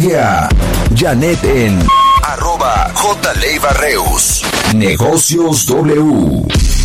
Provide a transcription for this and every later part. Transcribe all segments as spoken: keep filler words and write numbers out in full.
Sigue a Janet en arroba jleivarreus. Negocios W.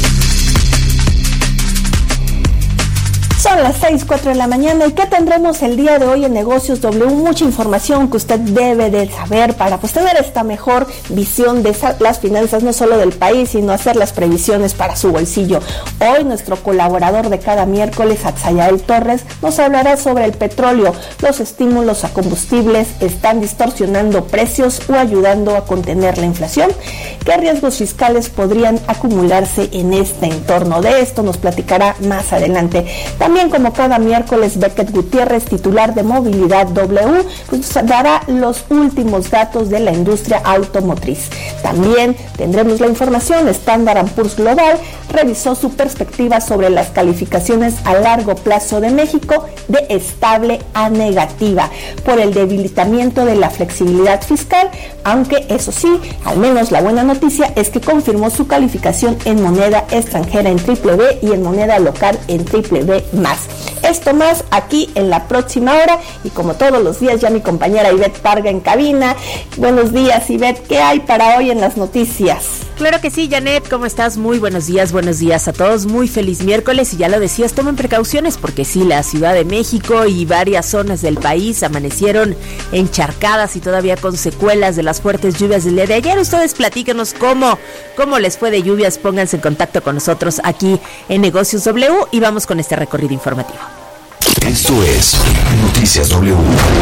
Son las seis, cuatro de la mañana. ¿Y qué tendremos el día de hoy en Negocios W? Mucha información que usted debe de saber para pues tener esta mejor visión de esa, las finanzas, no solo del país, sino hacer las previsiones para su bolsillo. Hoy nuestro colaborador de cada miércoles, Atzayael Torres, nos hablará sobre el petróleo. Los estímulos a combustibles están distorsionando precios o ayudando a contener la inflación. ¿Qué riesgos fiscales podrían acumularse en este entorno? De esto nos platicará más adelante. También También, como cada miércoles, Beckett Gutiérrez, titular de Movilidad W, pues dará los últimos datos de la industria automotriz. También tendremos la información. Standard and Poor's Global revisó su perspectiva sobre las calificaciones a largo plazo de México de estable a negativa por el debilitamiento de la flexibilidad fiscal, aunque eso sí, al menos la buena noticia es que confirmó su calificación en moneda extranjera en triple B y en moneda local en triple B más. Esto más aquí en la próxima hora, y como todos los días ya mi compañera Ivette Parga en cabina. Buenos días, Ivette, ¿qué hay para hoy en las noticias? Claro que sí, Janet, ¿cómo estás? Muy buenos días, buenos días a todos, muy feliz miércoles, y ya lo decías, tomen precauciones porque sí, la Ciudad de México y varias zonas del país amanecieron encharcadas y todavía con secuelas de las fuertes lluvias del día de ayer. Ustedes platíquenos cómo, cómo les fue de lluvias, pónganse en contacto con nosotros aquí en Negocios W y vamos con este recorrido informativo. Esto es Noticias W.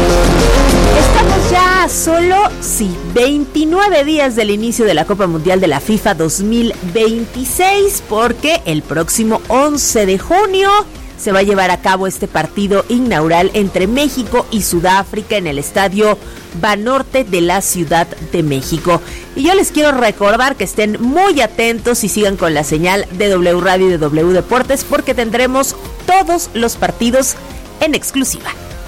Estamos ya a solo, sí, veintinueve días del inicio de la Copa Mundial de la FIFA dos mil veintiséis, porque el próximo once de junio se va a llevar a cabo este partido inaugural entre México y Sudáfrica en el estadio Banorte de la Ciudad de México. Y yo les quiero recordar que estén muy atentos y sigan con la señal de W Radio y de W Deportes, porque tendremos todos los partidos en exclusiva.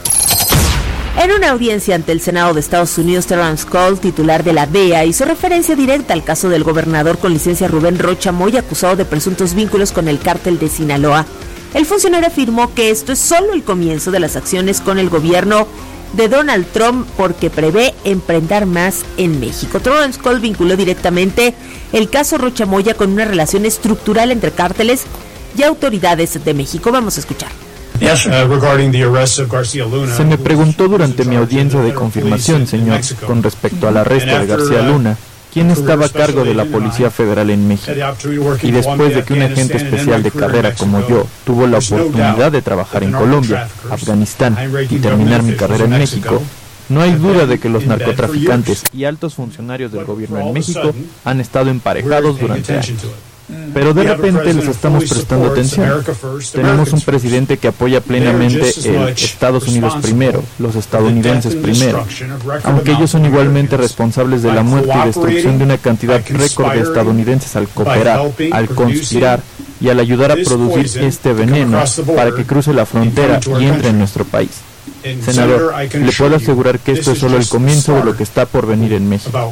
En una audiencia ante el Senado de Estados Unidos, Terrence Cole, titular de la D E A, hizo referencia directa al caso del gobernador con licencia Rubén Rocha Moya, acusado de presuntos vínculos con el cártel de Sinaloa. El funcionario afirmó que esto es solo el comienzo de las acciones con el gobierno de Donald Trump, porque prevé emprender más en México. Terrence Cole vinculó directamente el caso Rocha Moya con una relación estructural entre cárteles y autoridades de México. Vamos a escuchar. Se me preguntó durante mi audiencia de confirmación, señor, con respecto al arresto de García Luna, quién estaba a cargo de la Policía Federal en México. Y después de que un agente especial de carrera como yo tuvo la oportunidad de trabajar en Colombia, Afganistán y terminar mi carrera en México, no hay duda de que los narcotraficantes y altos funcionarios del gobierno en México han estado emparejados durante años. Pero de repente les estamos prestando atención. Tenemos un presidente que apoya plenamente el Estados Unidos primero, los estadounidenses primero, aunque ellos son igualmente responsables de la muerte y destrucción de una cantidad récord de estadounidenses al cooperar, al conspirar y al ayudar a producir este veneno para que cruce la frontera y entre en nuestro país. Senador, le puedo asegurar que esto es solo el comienzo de lo que está por venir en México.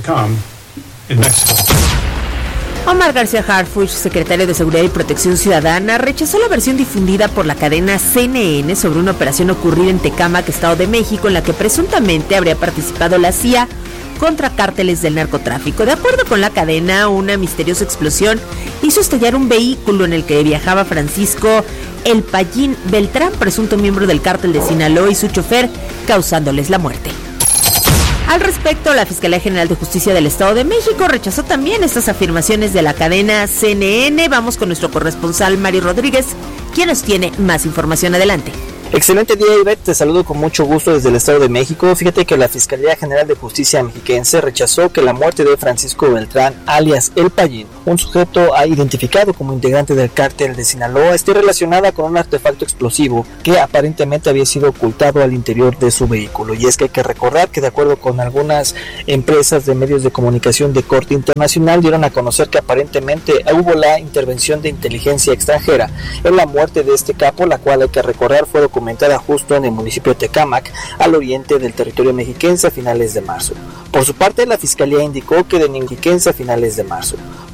Omar García Harfuch, secretario de Seguridad y Protección Ciudadana, rechazó la versión difundida por la cadena C N N sobre una operación ocurrida en Tecámac, Estado de México, en la que presuntamente habría participado la C I A contra cárteles del narcotráfico. De acuerdo con la cadena, una misteriosa explosión hizo estallar un vehículo en el que viajaba Francisco El Payín Beltrán, presunto miembro del cártel de Sinaloa, y su chofer, causándoles la muerte. Al respecto, la Fiscalía General de Justicia del Estado de México rechazó también estas afirmaciones de la cadena C N N. Vamos con nuestro corresponsal Mario Rodríguez, quien nos tiene más información. Adelante. Excelente día, Ivette, te saludo con mucho gusto desde el Estado de México. Fíjate que la Fiscalía General de Justicia mexiquense rechazó que la muerte de Francisco Beltrán, alias El Payín, un sujeto identificado como integrante del cártel de Sinaloa, esté relacionada con un artefacto explosivo que aparentemente había sido ocultado al interior de su vehículo. Y es que hay que recordar que, de acuerdo con algunas empresas de medios de comunicación de corte internacional, dieron a conocer que aparentemente hubo la intervención de inteligencia extranjera en la muerte de este capo, la cual, hay que recordar, fue documentada justo en el municipio de Tecámac, al oriente del territorio mexiquense, a finales de marzo. Por su parte, la Fiscalía indicó que de mexiquense a finales de marzo.